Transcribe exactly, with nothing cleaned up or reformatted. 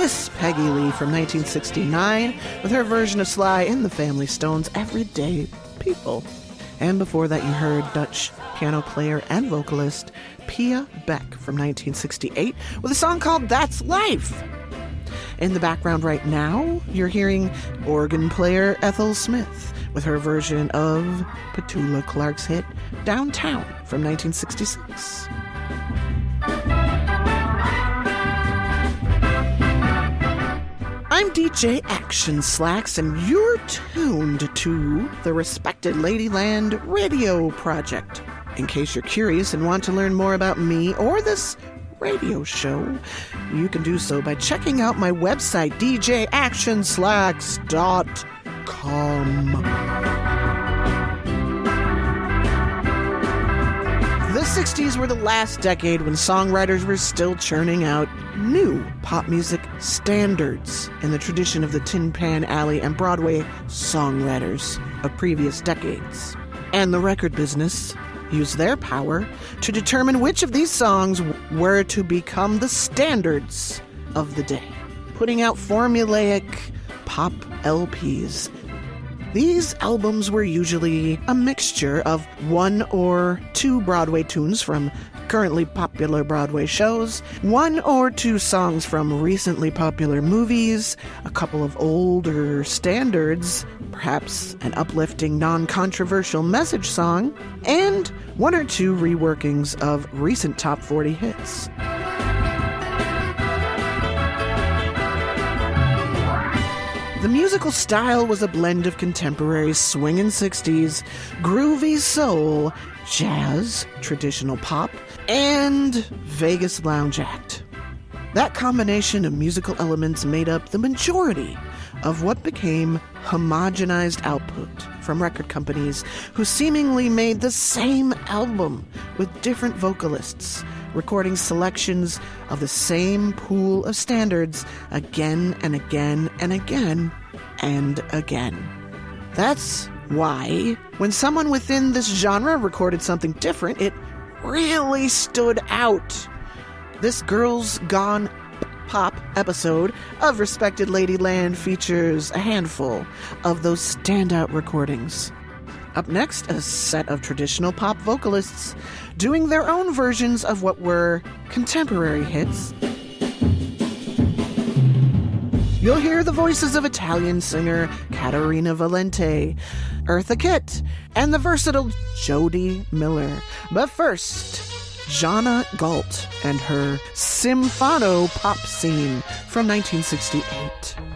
Miss Peggy Lee from nineteen sixty-nine with her version of Sly and the Family Stone's Everyday People. And before that you heard Dutch piano player and vocalist Pia Beck from nineteen sixty-eight with a song called That's Life. In the background right now, you're hearing organ player Ethel Smith with her version of Petula Clark's hit Downtown from nineteen sixty-six. I'm D J Action Slacks, and you're tuned to the Respected Ladyland Radio Project. In case you're curious and want to learn more about me or this radio show, you can do so by checking out my website, d j action slacks dot com. The sixties were the last decade when songwriters were still churning out new pop music standards in the tradition of the Tin Pan Alley and Broadway songwriters of previous decades. And the record business used their power to determine which of these songs were to become the standards of the day, putting out formulaic pop L Ps. These albums were usually a mixture of one or two Broadway tunes from currently popular Broadway shows, one or two songs from recently popular movies, a couple of older standards, perhaps an uplifting, non-controversial message song, and one or two reworkings of recent top forty hits. The musical style was a blend of contemporary swingin' sixties, groovy soul, jazz, traditional pop, and Vegas lounge act. That combination of musical elements made up the majority of what became homogenized output from record companies who seemingly made the same album with different vocalists, recording selections of the same pool of standards again and again and again and again. That's why, when someone within this genre recorded something different, it really stood out. This Girls Gone Pop episode of Respected Ladyland features a handful of those standout recordings. Up next, a set of traditional pop vocalists doing their own versions of what were contemporary hits. You'll hear the voices of Italian singer Caterina Valente, Eartha Kitt, and the versatile Jody Miller. But first, Jana Galt and her Symphano pop scene from nineteen sixty-eight.